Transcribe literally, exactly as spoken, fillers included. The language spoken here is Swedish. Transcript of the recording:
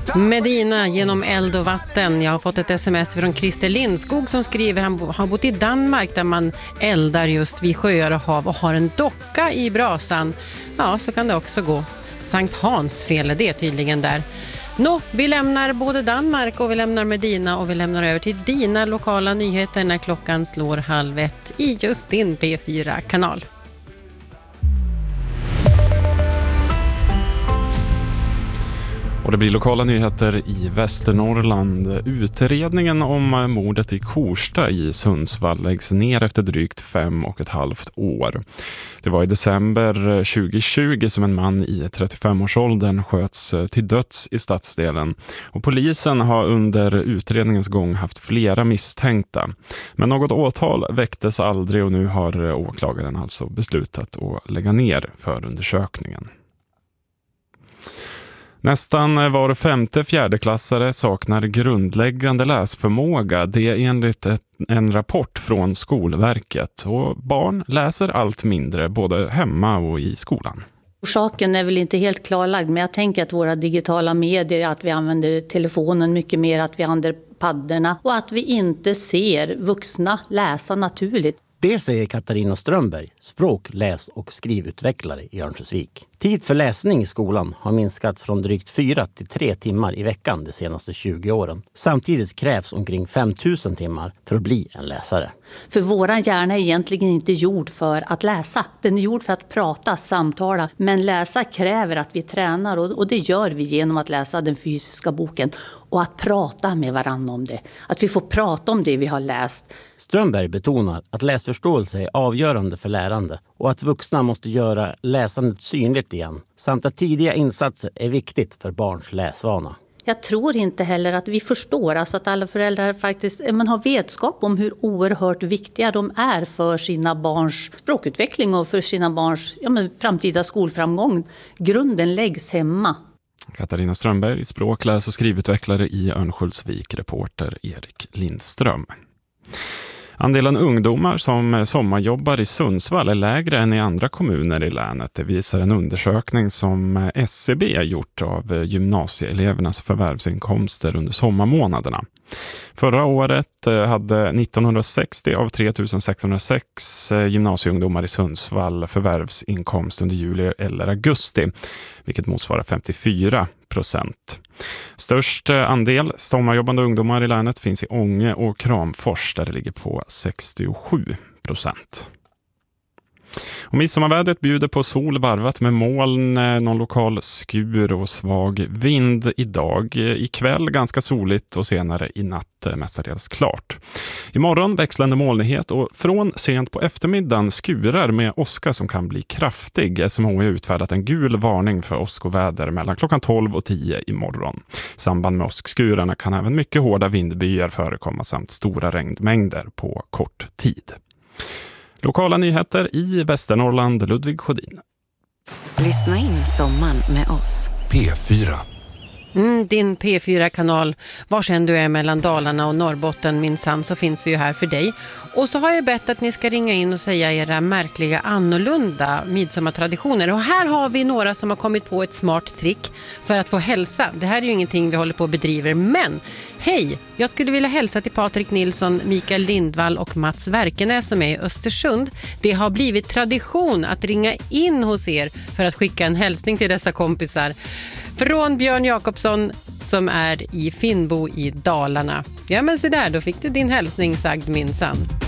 Medina genom eld och vatten. Jag har fått ett sms från Christer Lindskog som skriver han har bott i Danmark där man eldar just vid sjöar och hav och har en docka i brasan. Ja, så kan det också gå. Sankt Hans fel är det tydligen där. Nå, vi lämnar både Danmark och vi lämnar Medina och vi lämnar över till dina lokala nyheter när klockan slår halv ett i just din P fyra-kanal. Och det blir lokala nyheter i Västernorrland. Utredningen om mordet i Korsta i Sundsvall läggs ner efter drygt fem och ett halvt år. Det var i december tjugohundratjugo som en man i trettiofem-årsåldern sköts till döds i stadsdelen. Och polisen har under utredningens gång haft flera misstänkta. Men något åtal väcktes aldrig och nu har åklagaren alltså beslutat att lägga ner förundersökningen. Nästan var femte fjärdeklassare saknar grundläggande läsförmåga. Det är enligt ett, en rapport från Skolverket. Och barn läser allt mindre både hemma och i skolan. Orsaken är väl inte helt klarlagd, men jag tänker att våra digitala medier, att vi använder telefonen mycket mer, att vi använder paddorna och att vi inte ser vuxna läsa naturligt. Det säger Katarina Strömberg, språk-, läs- och skrivutvecklare i Örnsköldsvik. Tid för läsning i skolan har minskat från drygt fyra till tre timmar i veckan de senaste tjugo åren. Samtidigt krävs omkring fem tusen timmar för att bli en läsare. För våran hjärna är egentligen inte gjord för att läsa. Den är gjord för att prata, samtala. Men läsa kräver att vi tränar och det gör vi genom att läsa den fysiska boken. Och att prata med varandra om det. Att vi får prata om det vi har läst. Strömberg betonar att läsförståelse är avgörande för lärande och att vuxna måste göra läsandet synligt igen. Samt att tidiga insatser är viktigt för barns läsvana. Jag tror inte heller att vi förstår, alltså att alla föräldrar faktiskt man har vetskap om hur oerhört viktiga de är för sina barns språkutveckling och för sina barns ja, men framtida skolframgång. Grunden läggs hemma. Katarina Strömberg, språk-, läs- och skrivutvecklare i Örnsköldsvik, reporter Erik Lindström. Andelen ungdomar som sommarjobbar i Sundsvall är lägre än i andra kommuner i länet. Det visar en undersökning som S C B gjort av gymnasieelevernas förvärvsinkomster under sommarmånaderna. Förra året hade nittonhundrasextio av tre tusen sexhundrasex gymnasieungdomar i Sundsvall förvärvsinkomst under juli eller augusti, vilket motsvarar femtiofyra procent. Störst andel sommarjobbande ungdomar i länet finns i Ånge och Kramfors där det ligger på sextiosju procent. Och midsommarvädret bjuder på sol varvat med moln, någon lokal skur och svag vind idag. Ikväll ganska soligt och senare i natt mestadels klart. Imorgon växlande molnighet och från sent på eftermiddagen skurar med åska som kan bli kraftig. S M H har utfärdat en gul varning för åskoväder mellan klockan tolv och tio imorgon. I samband med åskskurarna kan även mycket hårda vindbyar förekomma samt stora regnmängder på kort tid. Lokala nyheter i Västernorrland, Ludvig Sjödin. Lyssna in sommaren med oss. P fyra. Mm, din P fyra-kanal. Var sen du är mellan Dalarna och Norrbotten minsann så finns vi ju här för dig. Och så har jag bett att ni ska ringa in och säga era märkliga annorlunda midsommartraditioner. Och här har vi några som har kommit på ett smart trick för att få hälsa. Det här är ju ingenting vi håller på och bedriver. Men hej, jag skulle vilja hälsa till Patrik Nilsson, Mikael Lindvall och Mats Verkenäs som är i Östersund. Det har blivit tradition att ringa in hos er för att skicka en hälsning till dessa kompisar. Från Björn Jakobsson som är i Finnbo i Dalarna. Ja men så där, då fick du din hälsning sagd minsann.